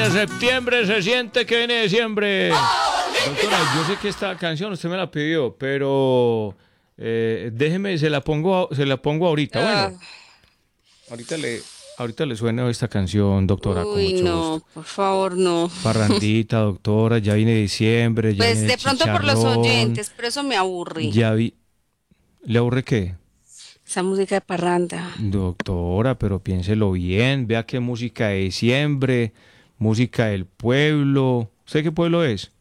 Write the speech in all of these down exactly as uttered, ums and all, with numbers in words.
Septiembre se siente que viene diciembre. Doctora, yo sé que esta canción usted me la pidió, pero eh, déjeme, se la pongo, se la pongo ahorita. Bueno, ahorita le, ahorita le suena esta canción, doctora, con Uy, mucho no, gusto. por favor, no. Parrandita, doctora, ya viene diciembre, ya Pues viene el de pronto por los chicharrón, oyentes, pero eso me aburre. ya vi. ¿Le aburre qué? Esa música de parranda. Doctora, pero piénselo bien, vea qué música de diciembre, música del pueblo. ¿Usted qué pueblo es?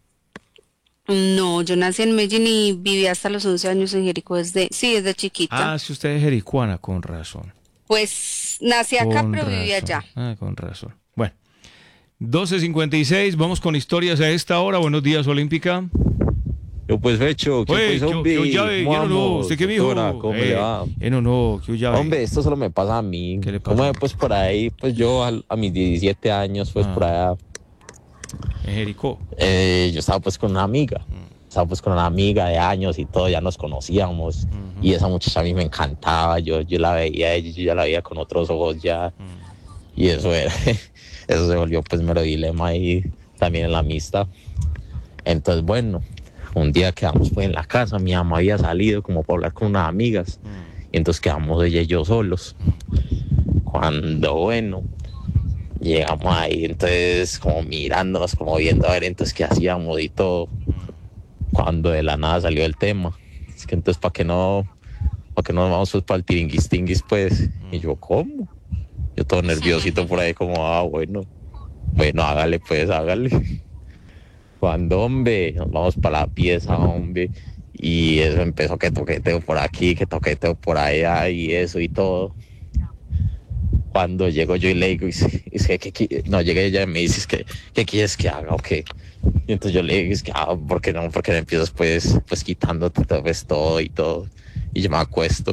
No, yo nací en Medellín y viví hasta los once años en Jericó desde, sí, desde chiquita. Ah, si usted es jericuana, con razón. Pues nací acá, Con pero viví allá. razón. Ah, con razón. Bueno, doce cincuenta y seis, vamos con historias a esta hora. Buenos días, Olímpica. Yo pues Fecho, ¿qué Oye, pues ¿qué, qué hombre? llave? ¿Cómo Yo no, no, ¿usted vamos? qué me Doctora, dijo? ¿cómo me le Eh, va? eh, no, no, ¿qué llave? Hombre, esto solo me pasa a mí. ¿Qué le ¿Cómo pasó? es pues por ahí? Pues yo a, a mis diecisiete años, pues por Ah, allá, en Jericó. eh, yo estaba pues con una amiga. Estaba pues con una amiga de años y todo, ya nos conocíamos. Ujú, Y esa muchacha a mí me encantaba. Yo, yo la veía a ella, yo ya la veía con otros ojos ya. mm, Y eso era, eso se volvió pues mero dilema ahí también en la amistad. Entonces, bueno, un día quedamos pues en la casa, mi mamá había salido como para hablar con unas amigas, mm, y entonces quedamos ella y yo solos. Cuando, bueno, llegamos ahí, entonces como mirándonos, como viendo a ver entonces qué hacíamos y todo, mm. cuando de la nada salió el tema. Es que entonces, ¿para qué no, para qué no nos vamos pues para el tiringuis tinguis pues? Y yo, ¿cómo? Yo todo nerviosito por ahí como, ah, bueno, bueno, hágale pues, hágale. Cuando, hombre, nos vamos para la pieza, hombre, y eso empezó que toqueteo por aquí, que toqueteo por allá y eso y todo. Cuando llego yo y le digo, es que, que, que, no, llegué ella y me dice, que, ¿qué quieres que haga o qué? Y entonces yo le digo, es que, ah, ¿por qué no? Porque me empiezas pues, pues quitándote todo, pues, todo y todo. Y yo me acuesto.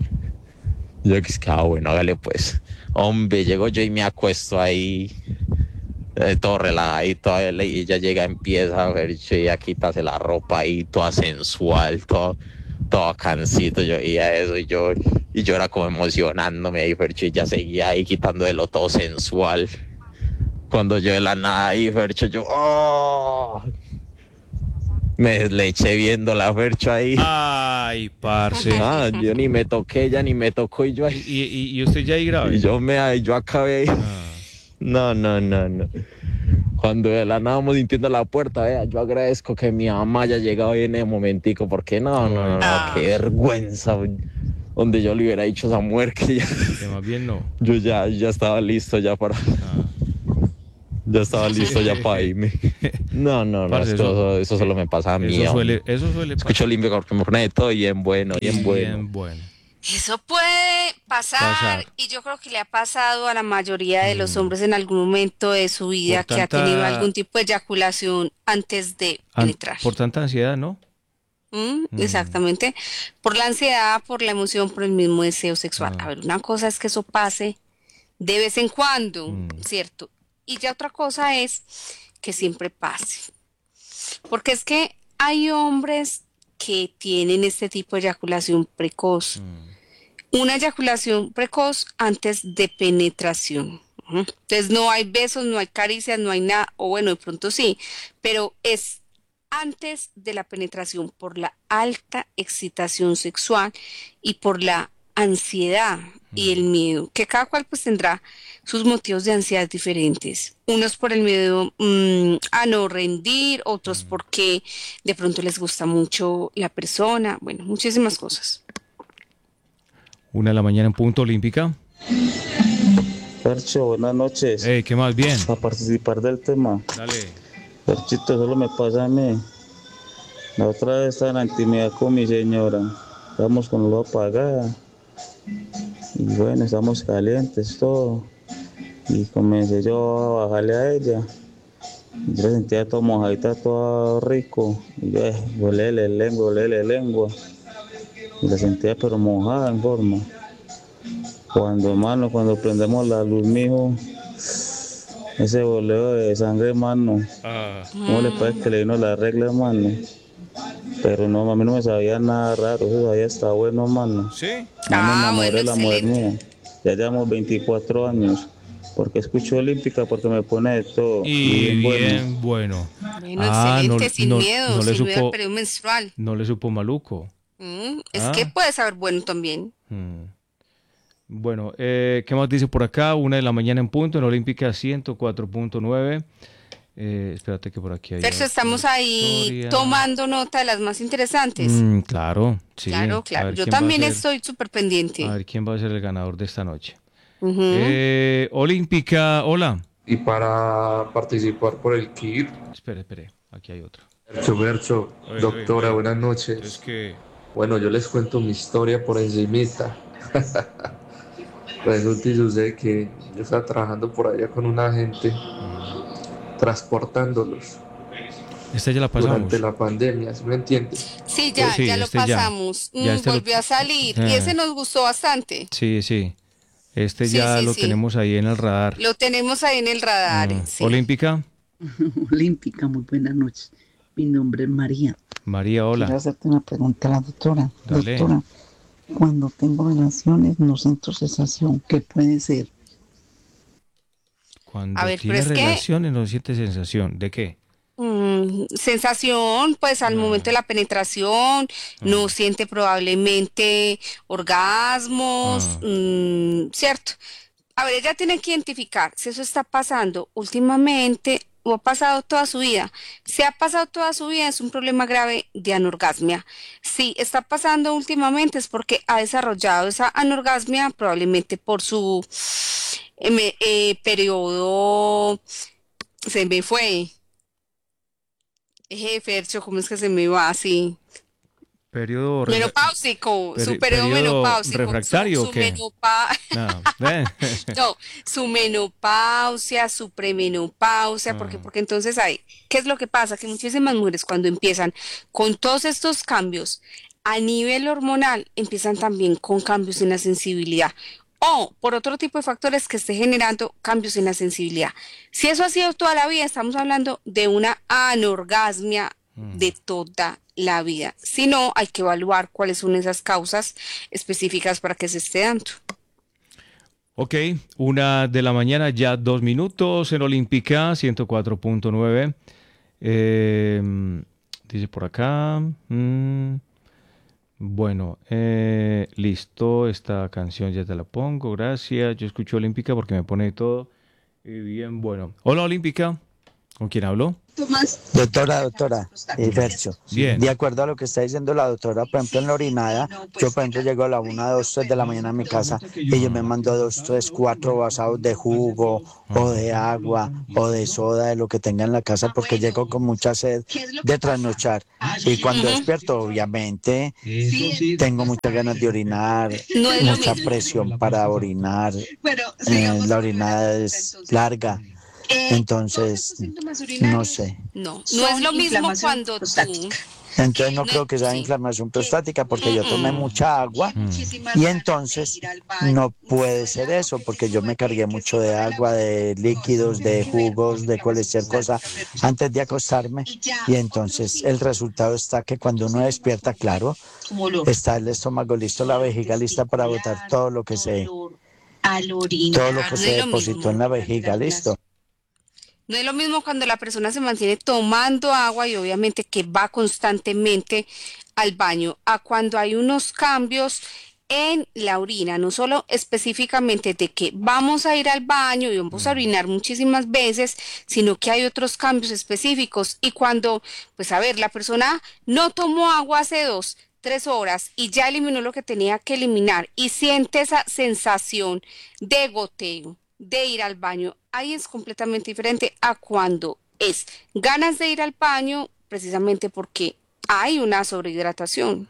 Yo que es que, ah, bueno, hágale pues. Hombre, llego yo y me acuesto ahí, eh, todo relajadito, y ella llega, empieza a ver, y a quitarse la ropa ahí, toda sensual, todo, todo cansito, yo veía eso, y yo, y yo era como emocionándome ahí, Fercho, y ella seguía ahí quitándolo todo sensual. Cuando yo de la nada ahí, Fercho, yo, oh, me le eché viendo la Fercho ahí. Ay, parce. Ah, yo ni me toqué, ella ni me tocó, y yo ¿Y, ahí, y, y usted ya ahí grave? y yo me, yo acabé ahí. Ah, No, no, no, no. Cuando de la nada vamos sintiendo la puerta, vea, yo agradezco que mi mamá haya llegado ahí en ese momentico, porque no, no, ay, no, no, qué Ah, parce. vergüenza. Donde yo le hubiera dicho a esa mujer que ya, Que más bien no. yo ya, ya estaba listo ya para, Ah. ya estaba Sí. listo ya para irme. No, no, no, Parce, esto, eso, eso, eso solo eh, me pasa a mí, eso suele, hombre. eso suele Escucho pasar. limpio porque me pone de todo bien bueno, bien bueno. Bien bueno. eso puede pasar Pasar. y yo creo que le ha pasado a la mayoría de los Mm. hombres en algún momento de su Por vida que ha tenido tanta, algún tipo de eyaculación antes de an- penetrar. por tanta ansiedad, ¿no? Mm, Mm, exactamente. Por la ansiedad, por la emoción, por el mismo deseo sexual. A ah, ver, una cosa es que eso pase de vez en cuando, mm, ¿cierto? Y ya otra cosa es que siempre pase. Porque es que hay hombres que tienen este tipo de eyaculación precoz. mm, Una eyaculación precoz antes de penetración. Ujú. Entonces no hay besos, no hay caricias, no hay nada, o bueno, de pronto sí, pero es antes de la penetración por la alta excitación sexual y por la ansiedad y el mm. miedo, que cada cual pues tendrá sus motivos de ansiedad diferentes. Unos por el miedo mm, a no rendir, otros Mm. porque de pronto les gusta mucho la persona, bueno, muchísimas cosas. Una de la mañana en punto olímpica. Percho, buenas noches. Ey, ¿qué más? Bien. Para participar del tema. Dale. Perchito, solo me pasa a mí. La otra vez estaba en la intimidad con mi señora. Estamos con luz apagada. Y bueno, estamos calientes, todo. Y comencé yo a bajarle a ella. Y yo la sentía todo mojadita, todo rico. Y yo, eh, volele lengua, volele lengua. Y la sentía pero mojada en forma. Cuando, hermano, cuando prendemos la luz, mijo, ese boleo de sangre, hermano, Ah, ¿cómo le parece que le vino la regla, hermano? Pero no, a mí no me sabía nada raro, eso sabía está bueno, hermano. ¿sí? No me Ah, enamoré bueno, de la mujer excelente. mía. Ya llevamos veinticuatro años. porque escucho Olímpica, porque me pone de todo. Y bien bueno. bien bueno. Bueno, Ah, no, excelente, sin no, miedo, no le sin miedo al supo, periodo menstrual. no le supo maluco. Mm, es Ah. que puede saber bueno también. Mm. Bueno, eh, ¿qué más dice por acá? Una de la mañana en punto, en Olímpica ciento cuatro punto nueve. Eh, espérate que por aquí hay Sergio, otra estamos ahí historia. tomando nota de las más interesantes. Mm, claro, sí. Claro, A claro. ver Yo quién va a también ser, estoy súper a pendiente. ver quién va a ser el ganador de esta noche. Ujú. Eh, Olímpica, hola. Y para participar por el kit, Espere, espere, aquí hay otro. Bercho, Bercho, Oye, doctora, oye, oye. buenas Es noches. que... Bueno, yo les cuento mi historia por encimita. Resulta y sucede que yo estaba trabajando por allá con una gente, transportándolos Esta ya la pasamos. durante la pandemia, ¿sí me entiendes? Sí, ya, Sí, ya lo este ya. pasamos. Ya Mm, este lo- volvió a salir y Eh. ese nos gustó bastante. Sí, sí. Este Sí, ya sí, lo sí. tenemos ahí en el radar. Lo tenemos ahí en el radar. Mm. Sí. Olímpica, Olímpica, muy buenas noches. Mi nombre es María. María, Quiero hola. hacerte una pregunta a la doctora. Dale. Doctora, cuando tengo relaciones no siento sensación. ¿Qué puede ser? Cuando A ver, pero tiene es que- relaciones no siente sensación. ¿De qué? Mm, sensación, pues al Ah. momento de la penetración, no Ah. siente probablemente orgasmos, Ah. mm, ¿cierto? A ver, ella tiene que identificar si eso está pasando últimamente o ha pasado toda su vida. Si ha pasado toda su vida es un problema grave de anorgasmia. Si está pasando últimamente es porque ha desarrollado esa anorgasmia probablemente por su eh, me- eh, periodo, se me fue. Eje, Fercho, ¿cómo es que se me va así? Periodo re- Menopáusico, peri- su periodo periodo menopáusico. refractario, su, ¿o su qué? menopa- No. ¿Ve? no, su menopausia, su premenopausia, porque, Ah. porque entonces hay, ¿qué es lo que pasa? Que muchísimas mujeres cuando empiezan con todos estos cambios a nivel hormonal, empiezan también con cambios en la sensibilidad. O por otro tipo de factores que esté generando cambios en la sensibilidad. Si eso ha sido toda la vida, estamos hablando de una anorgasmia de toda la vida. Si no, hay que evaluar cuáles son esas causas específicas para que se esté dando. Ok, una de la mañana, ya dos minutos en Olímpica, ciento cuatro punto nueve. Eh, dice por acá. mm, bueno, eh, listo, esta canción ya te la pongo, gracias. Yo escucho Olímpica porque me pone todo. Y bien, bueno. Hola Olímpica, ¿con quién hablo? Doctora, doctora, eh, Fercho, Bien. de acuerdo a lo que está diciendo la doctora, por ejemplo, en la orinada, yo, por ejemplo, llego a la una, dos, tres de la mañana a mi casa y yo me mando dos, tres, cuatro vasados de jugo o de agua o de soda, de lo que tenga en la casa, porque llego con mucha sed de trasnochar. Y cuando despierto, obviamente, tengo muchas ganas de orinar, No es lo mucha mismo. presión para orinar, eh, la orinada es larga. Entonces, no sé. No, no es lo mismo cuando tú... Entonces no No, creo que sea sí. inflamación prostática porque yo tomé Mm. mucha agua y entonces no puede ser eso porque yo me cargué mucho de agua, de líquidos, de jugos, de cualquier cosa antes de acostarme y entonces el resultado está que cuando uno despierta, claro, está el estómago listo, la vejiga lista para botar todo lo que se, todo lo que No se es lo depositó mismo. en la vejiga, listo. No es lo mismo cuando la persona se mantiene tomando agua y obviamente que va constantemente al baño, a cuando hay unos cambios en la orina, no solo específicamente de que vamos a ir al baño y vamos a orinar muchísimas veces, sino que hay otros cambios específicos. Y cuando, pues a ver, la persona no tomó agua hace dos, tres horas y ya eliminó lo que tenía que eliminar y siente esa sensación de goteo, de ir al baño, ahí es completamente diferente a cuando es ganas de ir al baño precisamente porque hay una sobrehidratación.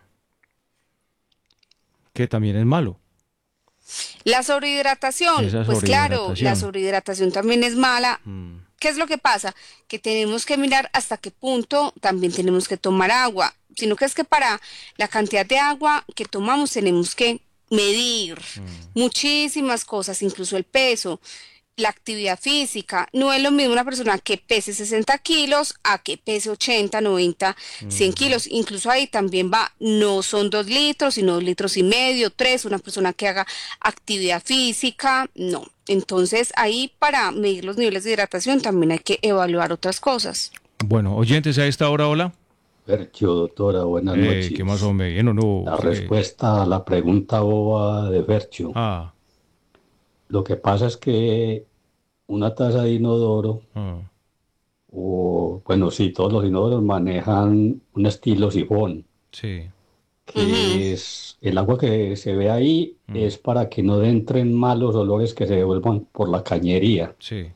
Que también es malo. La sobrehidratación, Esa pues claro, sobrehidratación. la sobrehidratación también es mala. Mm. ¿Qué es lo que pasa? Que tenemos que mirar hasta qué punto también tenemos que tomar agua, sino que es que para la cantidad de agua que tomamos tenemos que medir muchísimas cosas, incluso el peso, la actividad física. No es lo mismo una persona que pese sesenta kilos a que pese ochenta, noventa, cien kilos. Incluso ahí también va, no son dos litros, sino dos litros y medio, tres. Una persona que haga actividad física, no. Entonces, ahí para medir los niveles de hidratación también hay que evaluar otras cosas. Bueno, oyentes a esta hora, hola. Fercho, doctora, buenas Eh, noches. ¿Qué más, hombre? ¿Bien o no? La ¿Qué? respuesta a la pregunta boba de Fercho. Ah, Lo que pasa es que una taza de inodoro, ah, o bueno, sí, todos los inodoros manejan un estilo sifón, sí. que Ujú. es el agua que se ve ahí Mm. es para que no entren malos olores que se devuelvan por la cañería Sí.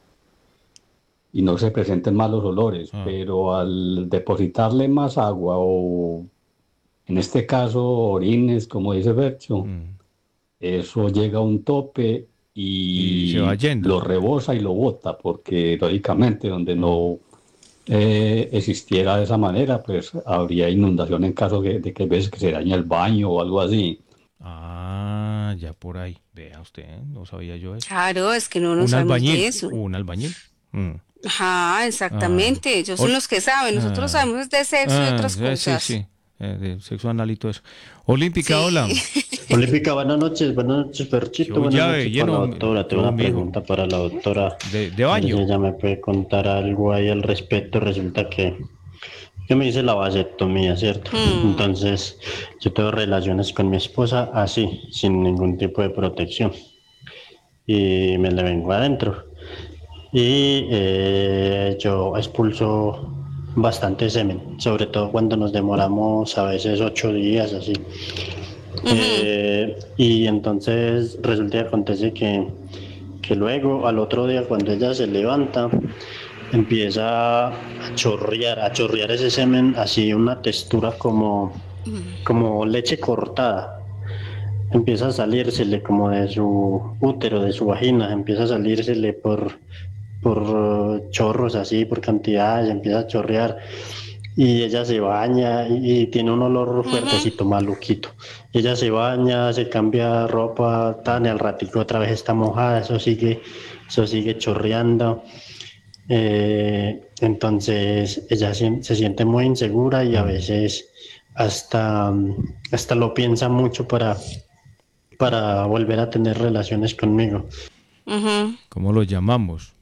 y no se presenten malos olores, Ah. pero al depositarle más agua o en este caso orines, como dice Fercho, Mm. eso llega a un tope Y se va y yendo. lo rebosa y lo bota, porque lógicamente donde no eh, existiera de esa manera, pues habría inundación en caso de, de que veces que se daña el baño o algo así. Ah, ya por ahí. Vea usted, no sabía yo eso. Claro, es que no nos Un sabemos de albañil. eso. Un albañil. Mm. Ajá, Ah. exactamente. Ellos son Ol- los que saben. Nosotros ah. sabemos de sexo y Ah, otras sí, sí, cosas. sí. Eh, de sexo anal y todo eso. Olímpica, Sí. hola. Olímpica, buenas noches, buenas noches, Perchito, Yo buenas ya noches para la lleno. doctora. Tengo Yo, una mijo. pregunta para la doctora. De, de A ver si baño. ella me puede contar algo ahí al respecto. Resulta que yo me hice la vasectomía, ¿cierto? Hmm. Entonces, yo tengo relaciones con mi esposa así, sin ningún tipo de protección. Y me le vengo adentro. Y eh, yo expulso bastante semen, sobre todo cuando nos demoramos a veces ocho días, así. Ujú. Eh, y entonces resulta que acontece que, que luego al otro día cuando ella se levanta empieza a chorrear, a chorrear ese semen así una textura como, como leche cortada. Empieza a salírsele como de su útero, de su vagina, empieza a salírsele por, por uh, chorros así, por cantidades, empieza a chorrear. Y ella se baña y, y tiene un olor fuertecito, maluquito. Ella se baña, se cambia ropa, tan y al ratico otra vez está mojada, eso sigue, eso sigue chorreando. Eh, entonces ella se, se siente muy insegura y a veces hasta, hasta lo piensa mucho para, para volver a tener relaciones conmigo. Ujú. ¿Cómo lo llamamos?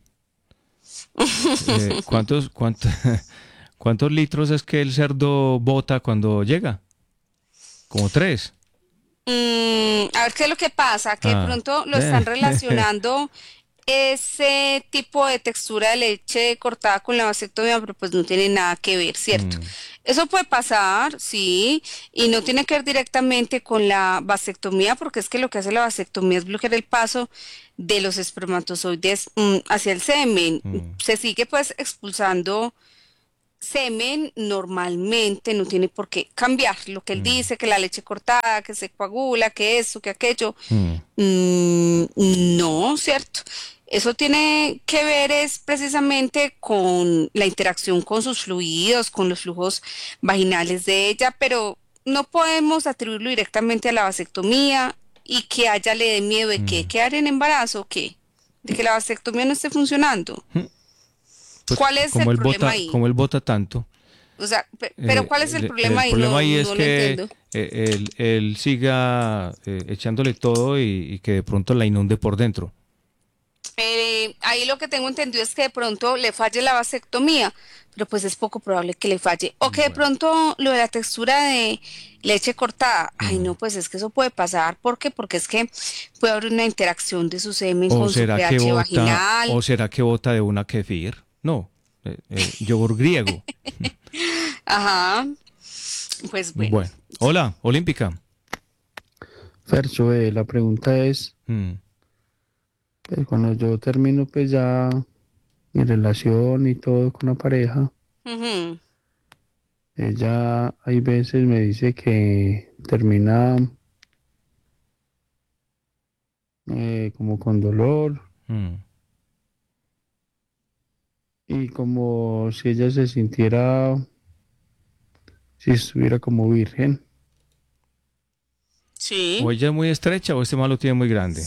Eh, ¿cuántos, cuántos, ¿Cuántos litros es que el cerdo bota cuando llega? Como tres. Mm, a ver qué es lo que pasa, que de Ah. pronto lo están relacionando ese tipo de textura de leche cortada con la vasectomía, pero pues no tiene nada que ver, ¿cierto? Mm. Eso puede pasar, sí, y no tiene que ver directamente con la vasectomía, porque es que lo que hace la vasectomía es bloquear el paso de los espermatozoides mm, hacia el semen. Mm. Se sigue pues expulsando semen normalmente, no tiene por qué cambiar. Lo que él Mm. dice, que la leche cortada, que se coagula, que eso, que aquello, Mm. mm, no, ¿cierto? Eso tiene que ver es precisamente con la interacción con sus fluidos, con los flujos vaginales de ella, pero no podemos atribuirlo directamente a la vasectomía y que a ella le dé miedo de que Mm. quedar en embarazo o qué, de que la vasectomía no esté funcionando. Pues, ¿Cuál es como el él problema bota, ahí? Como él bota tanto. O sea, pe- pero eh, ¿cuál es el el- problema ahí? El problema No, ahí es no lo que entiendo. eh, él, él siga eh, echándole todo y, y que de pronto la inunde por dentro. Eh, ahí lo que tengo entendido es que de pronto le falle la vasectomía, pero pues es poco probable que le falle. O que de pronto lo de la textura de leche cortada, ay no, pues es que eso puede pasar. ¿Por qué? Porque es que puede haber una interacción de su semen ¿O con su será que pH bota, vaginal. o será que bota de una kefir? No, eh, eh, yogur griego. Ajá. Pues bueno. Bueno, hola, Olímpica. Fercho, eh, la pregunta es, Mm. pues cuando yo termino pues ya mi relación y todo con la pareja, Ujú. ella hay veces me dice que termina eh, como con dolor Mm. y como si ella se sintiera, si estuviera como virgen. Sí. O ella es muy estrecha o este malo tiene muy grande.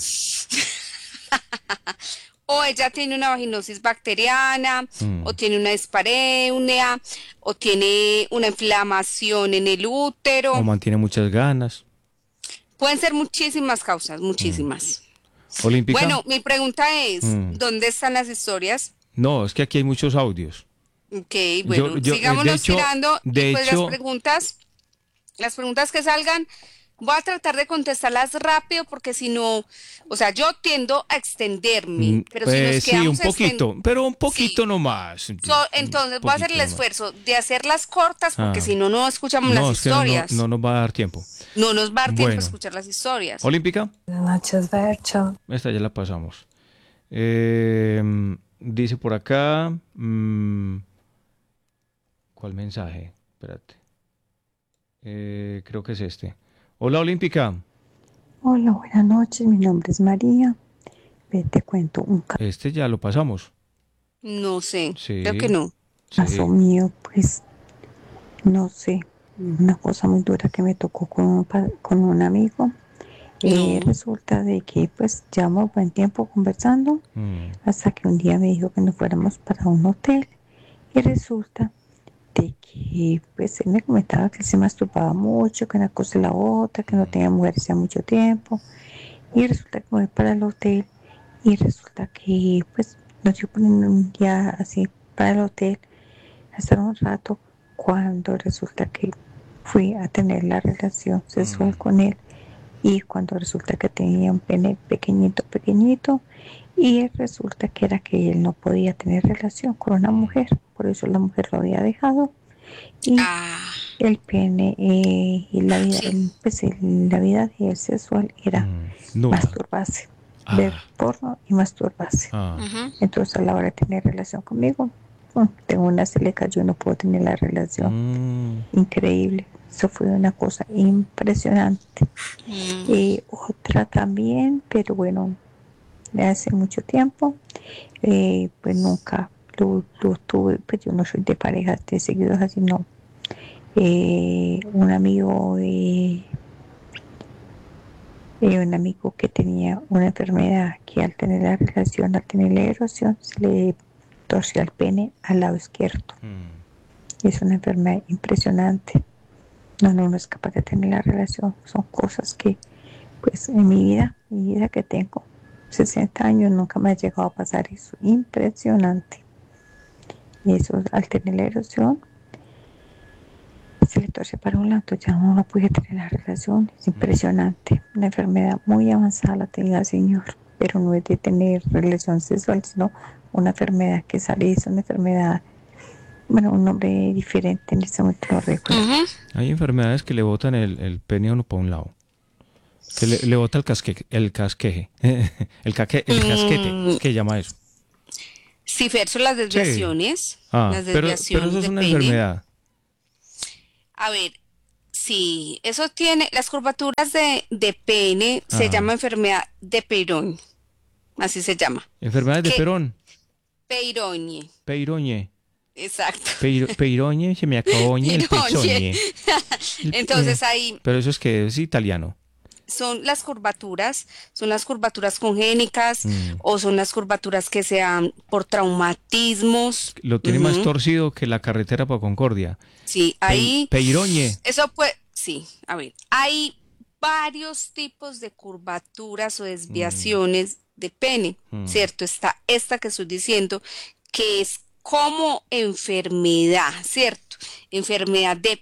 O ella tiene una vaginosis bacteriana, Mm. o tiene una dispareunia, o tiene una inflamación en el útero. O mantiene muchas ganas. Pueden ser muchísimas causas, muchísimas. Olímpica. Bueno, mi pregunta es, Mm. ¿dónde están las historias? No, es que aquí hay muchos audios. Ok, bueno, Yo- yo, eh, sigámonos de hecho- tirando de y pues hecho- las preguntas, las preguntas que salgan, voy a tratar de contestarlas rápido porque si no, o sea, yo tiendo a extenderme, Mm, pero si eh, nos sí, quedamos un poquito, exten- pero un poquito nomás. So, entonces voy a hacer el poquito nomás. esfuerzo de hacerlas cortas porque Ah. si no, no escuchamos No, las es que no, no, historias. no nos va a dar tiempo. No nos va a dar tiempo Bueno. a escuchar las historias. Olímpica. Buenas noches, Bercho. Esta ya la pasamos. Eh, dice por acá. mm, ¿Cuál mensaje? Espérate. Eh, creo que es este. Hola, Olímpica. Hola, buenas noches, mi nombre es María. Ve, te cuento un Este ya lo pasamos. No sé, Sí. creo que no. caso mío, pues, no sé, una cosa muy dura que me tocó con un, pa- con un amigo. Eh, resulta de que pues llevamos buen tiempo conversando Mm. hasta que un día me dijo que nos fuéramos para un hotel y resulta de que pues él me comentaba que él se masturbaba mucho, que una cosa y la otra, que no tenía mujeres hacía mucho tiempo y resulta que me voy para el hotel y resulta que pues nos dio por un día así para el hotel a estar un rato cuando resulta que fui a tener la relación sexual con él y cuando resulta que tenía un pene pequeñito, pequeñito y resulta que era que él no podía tener relación con una mujer, por eso la mujer lo había dejado y el pene eh, y la vida, el, pues, el- la vida de él sexual era Nula. masturbarse, ver porno y masturbarse. Ah. Entonces a la hora de tener relación conmigo, mm, tengo una se le cayó, no puedo tener la relación. Mm. Increíble. Eso fue una cosa impresionante. Y otra también, pero bueno, de hace mucho tiempo, eh, pues nunca lo, lo tuve, pues yo no soy de parejas de seguidos así, no. Eh, un amigo de eh, un amigo que tenía una enfermedad que al tener la relación, al tener la erosión, se le torció el pene al lado izquierdo. Es una enfermedad impresionante. No, no, no es capaz de tener la relación. Son cosas que, pues, en mi vida, mi vida que tengo, sesenta años, nunca me ha llegado a pasar eso. Impresionante. Y eso, al tener la erosión, se le torce para un lado, entonces ya no, no pude tener la relación. Es impresionante. Una enfermedad muy avanzada la tenía el señor, pero no es de tener relación sexual, sino una enfermedad que sale, es una enfermedad, bueno, un nombre diferente, en este momento no recuerdo. Hay enfermedades que le botan el, el pene a uno para un lado. Que le, le bota el casque, el casqueje. el, caque, el casquete. Mm. ¿Qué llama eso? Sí, Fer, son las desviaciones. Ah, las pero, desviaciones pero eso es de una pene. enfermedad. A ver, sí, eso tiene, las curvaturas de, de pene se Ajá. llama enfermedad de Peyronie, así se llama. Enfermedades de ¿Qué? Perón. Peyronie, Peiroñe. exacto. Peiro, peiroñe, se me acabó el Peyronie. pezoñe. Entonces Eh, ahí Pero eso es que es italiano. son las curvaturas, son las curvaturas congénicas Mm. o son las curvaturas que se dan por traumatismos. Lo tiene más Ujú. torcido que la carretera para Concordia. Sí, Pe- ahí. Peiroñe. Eso puede, sí, a ver, hay varios tipos de curvaturas o desviaciones de pene, Mm. ¿cierto? Está esta que estoy diciendo, que es como enfermedad, ¿cierto? Enfermedad de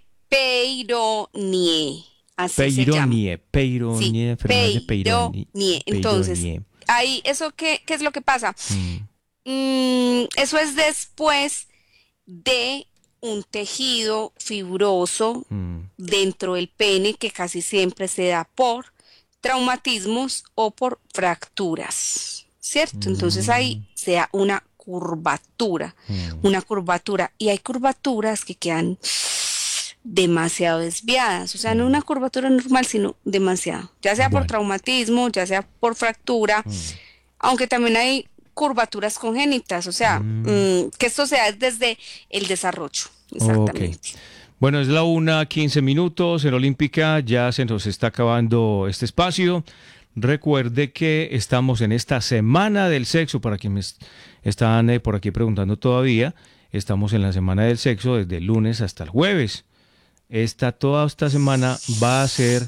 Peyronie, así se llama. Peironie. Peironie. Sí, enfermedad de Peironie. Peyronie. Entonces, Peironie. ahí, ¿eso qué, qué es lo que pasa? Mm. Mm, eso es después de un tejido fibroso Mm. dentro del pene que casi siempre se da por traumatismos o por fracturas, ¿cierto? Entonces ahí se da una curvatura, una curvatura y hay curvaturas que quedan demasiado desviadas, o sea, no una curvatura normal, sino demasiado, ya sea por Bueno. traumatismo, ya sea por fractura, aunque también hay curvaturas congénitas, o sea, mm, que esto se da desde el desarrollo, exactamente. Ok. Bueno, es la una, quince minutos en Olímpica, ya se nos está acabando este espacio. Recuerde que estamos en esta semana del sexo, para quienes están eh, por aquí preguntando todavía, estamos en la semana del sexo desde el lunes hasta el jueves. Esta, toda esta semana va a ser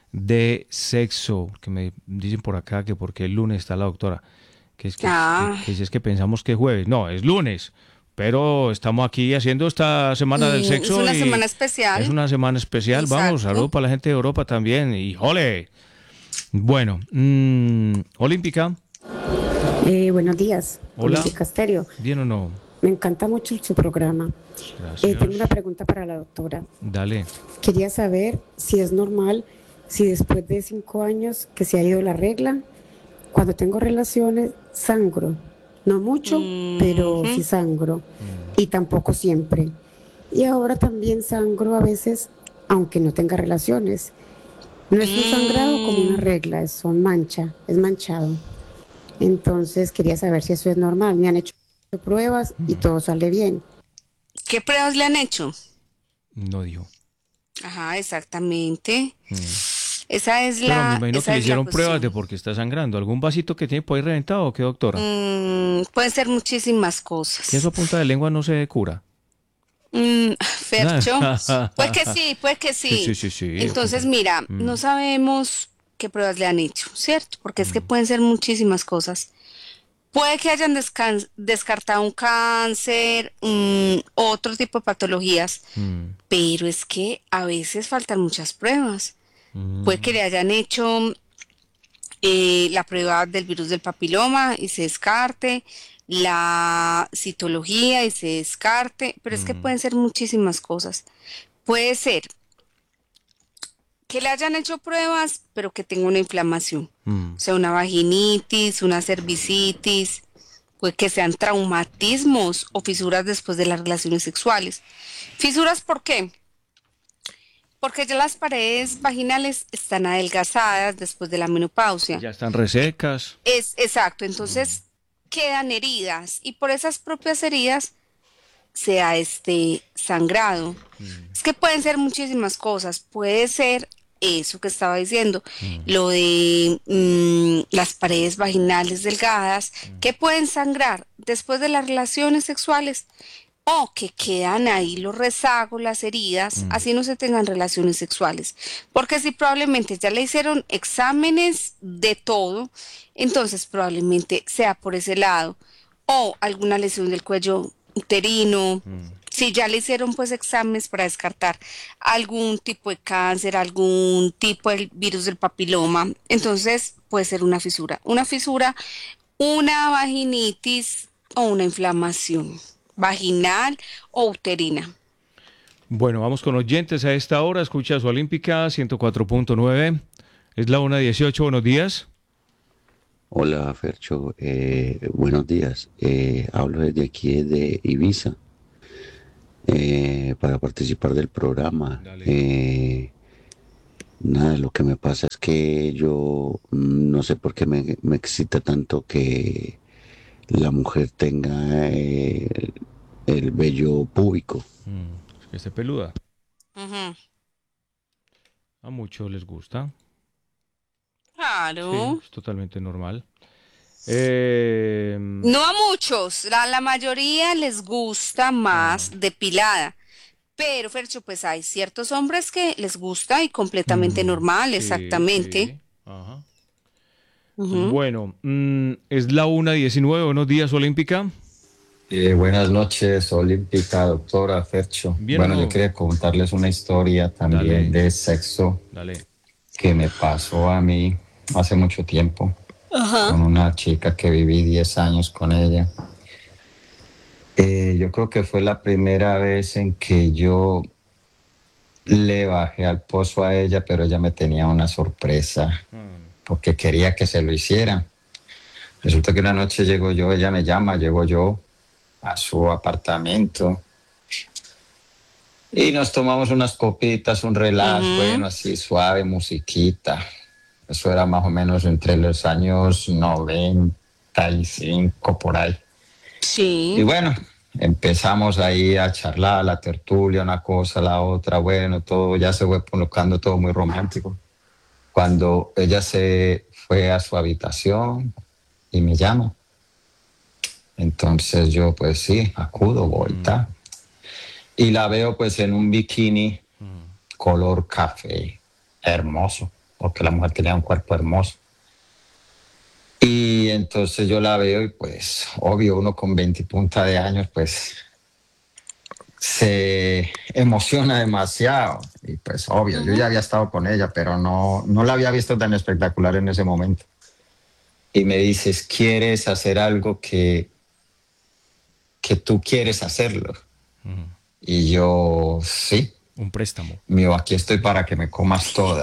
de sexo, que me dicen por acá que porque el lunes está la doctora, que es que, Ah. que, que es que pensamos que es jueves, no, es lunes, pero estamos aquí haciendo esta semana del Mm, sexo. es una y semana especial. Es una semana especial, vamos, Exacto. saludos para la gente de Europa también, y ¡jole! Bueno, mmm, Olímpica, Eh, buenos días, Hola. Olímpica Stereo. ¿bien o no? Me encanta mucho su programa. Gracias. Eh, tengo una pregunta para la doctora. Dale. Quería saber si es normal, si después de cinco años que se ha ido la regla, cuando tengo relaciones, sangro. No mucho, pero sí sangro. Y tampoco siempre. Y ahora también sangro a veces, aunque no tenga relaciones. No es un sangrado como una regla, es son mancha, es manchado. Entonces quería saber si eso es normal. Me han hecho pruebas y todo sale bien. ¿Qué pruebas le han hecho? No dijo. Ajá, exactamente. Mm. Esa es Pero la. me imagino esa que le es la hicieron cuestión. pruebas de por qué está sangrando. ¿Algún vasito que tiene por ahí reventado o qué, doctora? Mm, pueden ser muchísimas cosas. Que eso a punta de lengua no se cura. Mm, Fercho, pues que sí, pues que sí. Sí, sí, sí, sí. Entonces, mira, Mm. no sabemos qué pruebas le han hecho, ¿cierto? Porque es que pueden ser muchísimas cosas. Puede que hayan descan- descartado un cáncer, mm, otro tipo de patologías, Mm. pero es que a veces faltan muchas pruebas. Mm. Puede que le hayan hecho eh, la prueba del virus del papiloma y se descarte, la citología y se descarte, pero es que Mm. pueden ser muchísimas cosas. Puede ser que le hayan hecho pruebas, pero que tenga una inflamación, Mm. o sea, una vaginitis, una cervicitis, puede que sean traumatismos o fisuras después de las relaciones sexuales. ¿Fisuras por qué? Porque ya las paredes vaginales están adelgazadas después de la menopausia. Ya están resecas. Es exacto, entonces quedan heridas y por esas propias heridas se da este sangrado. Es que pueden ser muchísimas cosas, puede ser eso que estaba diciendo, lo de mm, las paredes vaginales delgadas que pueden sangrar después de las relaciones sexuales o que quedan ahí los rezagos, las heridas, así no se tengan relaciones sexuales. Porque si probablemente ya le hicieron exámenes de todo, entonces probablemente sea por ese lado. O alguna lesión del cuello uterino. Si ya le hicieron pues exámenes para descartar algún tipo de cáncer, algún tipo de virus del papiloma, entonces puede ser una fisura. Una fisura, una vaginitis o una inflamación vaginal o uterina. Bueno, vamos con oyentes a esta hora. Escucha su Olímpica ciento cuatro punto nueve. Es la una dieciocho. Buenos días. Hola, Fercho. Eh, buenos días. Eh, hablo desde aquí, desde Ibiza, eh, para participar del programa. Eh, nada, lo que me pasa es que yo mm, no sé por qué me, me excita tanto que la mujer tenga eh, el, el vello púbico. Mm, que esté peluda. Ujú. A muchos les gusta. Claro. Sí, es totalmente normal. Eh, No a muchos, a la mayoría les gusta más depilada. Pero, Fercho, pues hay ciertos hombres que les gusta y completamente normal, sí, exactamente. sí. Ajá. Ujú. Bueno, mm, es la una diecinueve. Buenos días, Olímpica. Eh, buenas noches, Olímpica, doctora Fercho. Bien, bueno, ¿no? yo quería contarles una historia también Dale. de sexo Dale. que me pasó a mí hace mucho tiempo Ajá. con una chica que viví diez años con ella. Eh, yo creo que fue la primera vez en que yo le bajé al pozo a ella, pero ella me tenía una sorpresa porque quería que se lo hiciera. Resulta que una noche llego yo, ella me llama, llego yo a su apartamento y nos tomamos unas copitas, un relax, Ujú. bueno, así suave, musiquita. Eso era más o menos entre los años noventa y cinco, por ahí. Sí. Y bueno, empezamos ahí a charlar, la tertulia, una cosa, la otra, bueno, todo ya se fue colocando todo muy romántico. Cuando ella se fue a su habitación y me llama, entonces yo pues sí, acudo, vuelta, y la veo pues en un bikini color café, hermoso. porque la mujer tenía un cuerpo hermoso. Y entonces yo la veo y pues, obvio, uno con veinte punta de años, pues se emociona demasiado. Y pues, obvio, yo ya había estado con ella, pero no, no la había visto tan espectacular en ese momento. Y me dices, ¿quieres hacer algo que, que tú quieres hacerlo? Ujú. Y yo, sí. Un préstamo. Mío, aquí estoy para que me comas toda.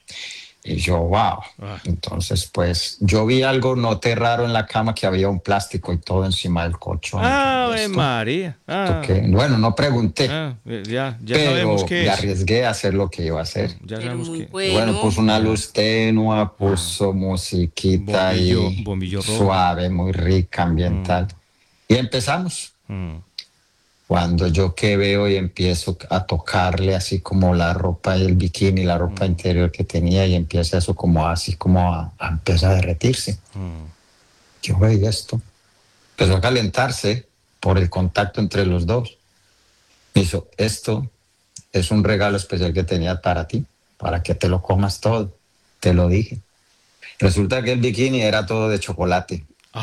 Y yo, wow. Ah. Entonces, pues, yo vi algo, noté raro en la cama, que había un plástico y todo encima del colchón. ¡Ave ¿Esto? María! Ah. ¿Esto qué? Bueno, no pregunté, Ah, eh, ya, ya pero sabemos qué me es. arriesgué a hacer lo que iba a hacer. Ya Pero sabemos muy que bueno. Bueno, puso una luz tenue, puso musiquita Bombillo- y bombillo rojo. suave, muy rica, ambiental. Y empezamos. Mm. Cuando yo que veo y empiezo a tocarle así como la ropa y el bikini, la ropa interior que tenía, y empieza eso como así como a, a empezar a derretirse. Mm. Yo veía esto. Empezó a calentarse por el contacto entre los dos. Me hizo, esto es un regalo especial que tenía para ti, para que te lo comas todo. Te lo dije. Resulta que el bikini era todo de chocolate.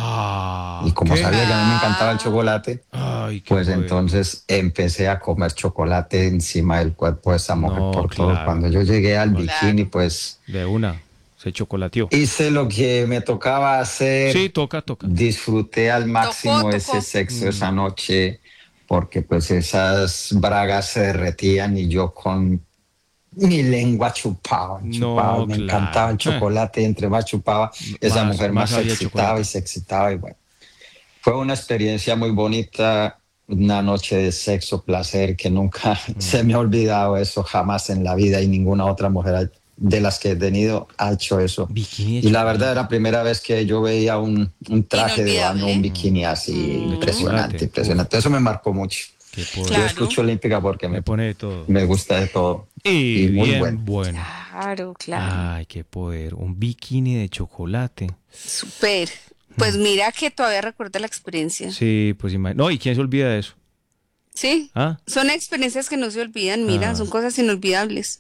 Ah, Y como ¿qué? sabía que a mí me encantaba el chocolate, Ay, qué pues poder. entonces empecé a comer chocolate encima del cuerpo de esa mujer No, por todo. claro. Cuando yo llegué al Claro. bikini, pues De una, se chocolateó. hice lo que me tocaba hacer. Sí, toca, toca. Disfruté al máximo Tocó, ese tocó. sexo Mm. esa noche, porque pues esas bragas se derretían y yo con mi lengua chupaba, chupaba. No, Me claro. encantaba el Eh. chocolate, y entre más chupaba, esa Más- mujer más más, se había excitaba chocolate. y se excitaba. Y bueno, fue una experiencia muy bonita, una noche de sexo, placer, que nunca se me ha olvidado eso jamás en la vida, y ninguna otra mujer de las que he tenido ha hecho eso. Bikini de Y la chocolate. verdad era la primera vez que yo veía un, un traje de baño, Inolvidable. un bikini así, Mm. impresionante, chocolate. impresionante. Eso me marcó mucho. Qué poder. Yo Claro. escucho Olímpica porque Me me, pone de todo. me gusta de todo. Y, y muy bien bueno. bueno. Claro, claro. Ay, qué poder. Un bikini de chocolate. Súper. Pues mira que todavía recuerda la experiencia. Sí, pues imagínate. No, ¿y quién se olvida de eso? Sí. ¿Ah? Son experiencias que no se olvidan, mira, Ah. son cosas inolvidables.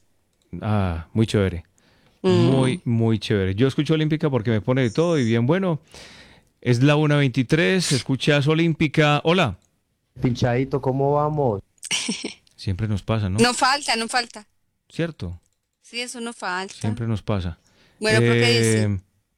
Ah, muy chévere. Mm. Muy, muy chévere. Yo escucho Olímpica porque me pone de todo y bien bueno. Es la una veintitrés, escuchas Olímpica. Hola. Pinchadito, ¿cómo vamos? Siempre nos pasa, ¿no? No falta, no falta. ¿Cierto? Sí, eso no falta. Siempre nos pasa. Bueno, ¿pero qué dice?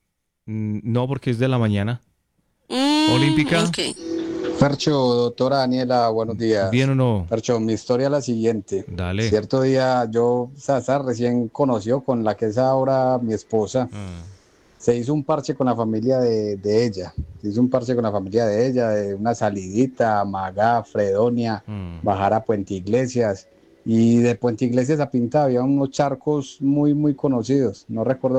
mm, No, porque es de la mañana. Mm, Olímpica. ok. Fercho, doctora Daniela, buenos días. ¿Bien o no? Fercho, mi historia es la siguiente. Dale. Cierto día, yo, Sasa, recién conoció con la que es ahora mi esposa. Ah. Se hizo un parche con la familia de, de ella. Se hizo un parche con la familia de ella, de una salidita, Magá, Fredonia, Mm. bajar a Puente Iglesias. Y de Puente Iglesias a Pinta había unos charcos muy, muy conocidos. No recuerdo